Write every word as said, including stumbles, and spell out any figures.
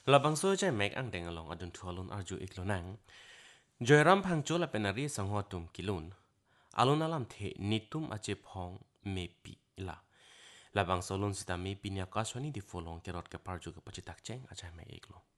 Labang so jay mek ang deng along adun tualun arju iklonang. Joyram phangcho la penari sangho tum kilun. Alun alam the nitum ache phong mepi la. Labang solun sita mepi ni akaswani di folong kerot ke parju ke pacitak ceng ajay mek iklo.